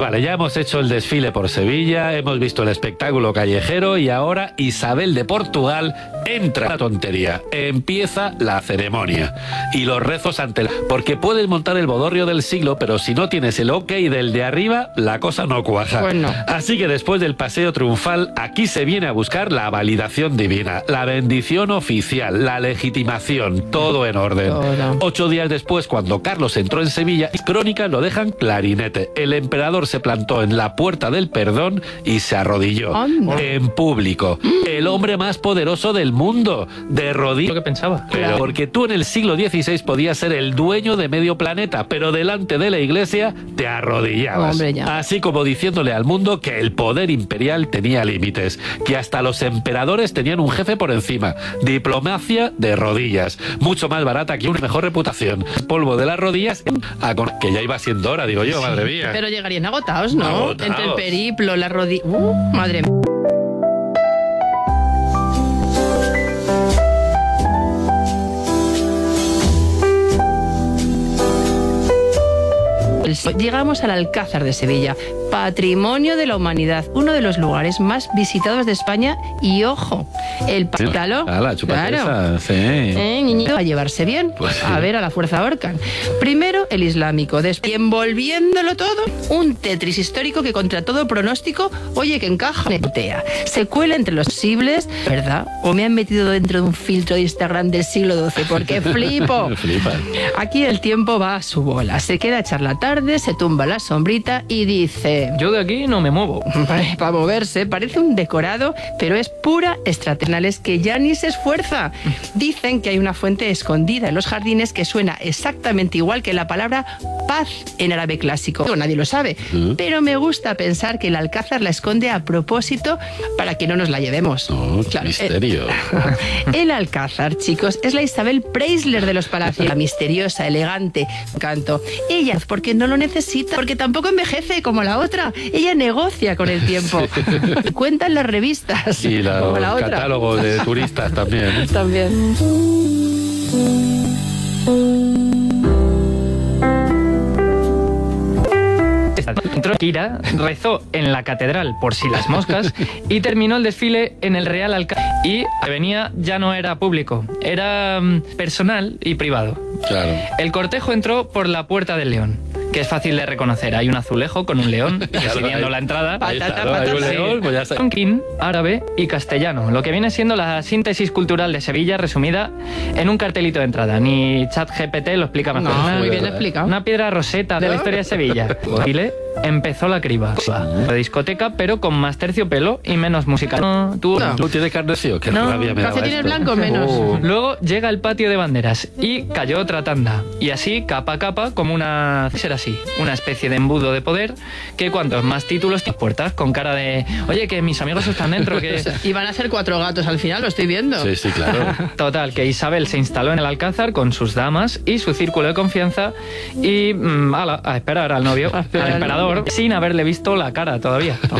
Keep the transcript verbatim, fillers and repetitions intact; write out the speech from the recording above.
vale, ya hemos hecho el desfile por Sevilla, hemos visto el espectáculo callejero y ahora Isabel de Portugal entra a la tontería. Empieza la ceremonia y los rezos ante la... Porque puedes montar el bodorrio del siglo, pero si no tienes el ok del de arriba, la cosa no cuaja. Bueno. Así que después del paseo triunfal, aquí se viene a buscar la validación divina, la bendición oficial, la legitimación, todo en orden. Todo. Ocho días después, cuando Carlos entró en Sevilla, crónicas lo dejan clarinete. El emperador se plantó en la puerta del perdón y se arrodilló. Anda. En público. El hombre más poderoso del mundo. De rodillas. Lo que pensaba. Pero porque tú en el siglo dieciséis podías ser el dueño de medio planeta, pero delante de la iglesia te arrodillabas. Hombre, ya. Así como diciéndole al mundo que el poder imperial tenía límites, que hasta los emperadores tenían un jefe por encima. Diplomacia de rodillas. Mucho más barata que una mejor reputación. Polvo de las rodillas, a con... que ya iba siendo hora, digo yo, madre mía. Pero llegarían agotados, ¿no? Agotados. Entre el periplo, la rodilla... Uh, madre mía. Llegamos al Alcázar de Sevilla, patrimonio de la humanidad, uno de los lugares más visitados de España y, ojo, el palo. Ala, chúpate esa, sí. Eh, niñito, a llevarse bien, Pues sí. a ver a la fuerza Orcan. Primero el islámico, después envolviéndolo todo, un Tetris histórico que contra todo pronóstico, oye, que encaja, netea, se cuela entre los posibles, ¿verdad? O me han metido dentro de un filtro de Instagram del siglo doce, porque flipo. Flipa. Aquí el tiempo va a su bola, se queda a echar la tarde, se tumba la sombrita y dice... Yo de aquí no me muevo. Para moverse, parece un decorado, pero es pura estrategia. Es que ya ni se esfuerza. Dicen que hay una fuente escondida en los jardines que suena exactamente igual que la palabra paz en árabe clásico. Nadie lo sabe, ¿Mm? pero me gusta pensar que el Alcázar la esconde a propósito para que no nos la llevemos. Oh, qué Claro, misterio. El, el Alcázar, chicos, es la Isabel Preisler de los palacios. La misteriosa, elegante, canto. Ella, porque no lo necesita, porque tampoco envejece como la otra. Ella negocia con el tiempo. Cuentan las revistas. Y la, como la otra. catálogos de turistas también. También. Entró Kira, rezó en la catedral por si las moscas y terminó el desfile en el Real Alcázar. Y venía ya no era público, era um, personal y privado. Claro. El cortejo entró por la Puerta del León, que es fácil de reconocer. Hay un azulejo con un león presidiendo ahí- la entrada. Ahí está, Patata, ¿no? Hay un patata. león, pues ya está. Tonkin, árabe y castellano, lo que viene siendo la síntesis cultural de Sevilla resumida en un cartelito de entrada. Ni ChatGPT lo explica mejor. No, Una- muy bien explicado. Una piedra roseta de la historia de Sevilla. Chile empezó la criba. La discoteca, pero con más terciopelo y menos música. No, tú- No. ¿Tú tienes carnesío? Qué No, rabia me daba calcetines esto. blancos menos. Oh. Luego llega el patio de banderas y cayó otra tanda. Y así, capa a capa, como una... Será así, una especie de embudo de poder que cuantos más títulos tienes puertas, con cara de... Oye, que mis amigos están dentro, que... Y van a ser cuatro gatos al final, lo estoy viendo. Sí, sí, claro. Total, que Isabel se instaló en el Alcázar con sus damas y su círculo de confianza y... mm, ala, a esperar al novio, A esperar al al emperador, novio. sin haberle visto la cara todavía.